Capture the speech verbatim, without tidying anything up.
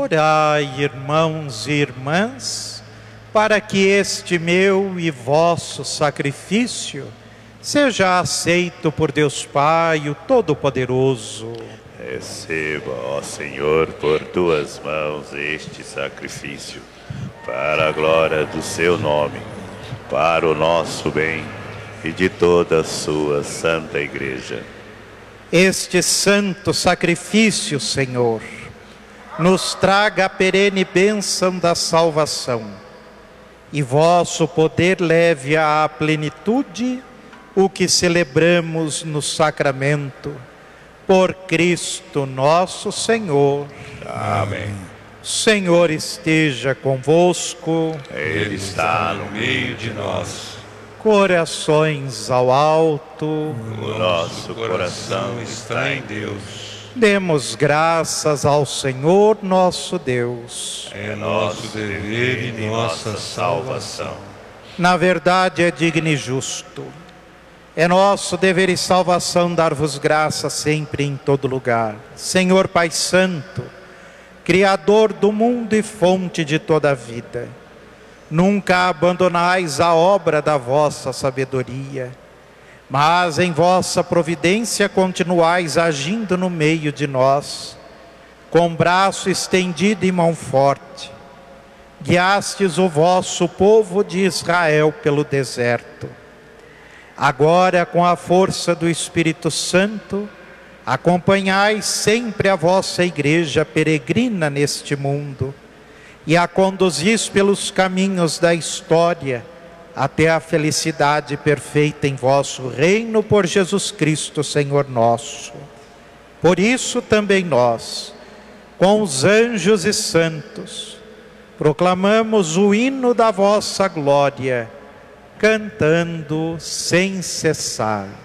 Orai, irmãos e irmãs, para que este meu e vosso sacrifício seja aceito por Deus Pai, o Todo-Poderoso. Receba, ó Senhor, por tuas mãos este sacrifício, para a glória do seu nome, para o nosso bem e de toda a sua santa Igreja. Este santo sacrifício, Senhor, nos traga a perene bênção da salvação, e vosso poder leve à plenitude o que celebramos no sacramento. Por Cristo nosso Senhor. Amém. Senhor esteja convosco. Ele está no meio de nós. Corações ao alto. O nosso coração está em Deus. Demos graças ao Senhor nosso Deus. É nosso dever e nossa salvação. Na verdade é digno e justo. É nosso dever e salvação dar-vos graça sempre e em todo lugar. Senhor Pai Santo, Criador do mundo e fonte de toda a vida, nunca abandonais a obra da vossa sabedoria, mas em vossa providência continuais agindo no meio de nós, com braço estendido e mão forte. Guiastes o vosso povo de Israel pelo deserto. Agora, com a força do Espírito Santo, acompanhai sempre a vossa Igreja peregrina neste mundo e a conduzis pelos caminhos da história até a felicidade perfeita em vosso reino por Jesus Cristo, Senhor nosso. Por isso também nós, com os anjos e santos, proclamamos o hino da vossa glória, cantando sem cessar.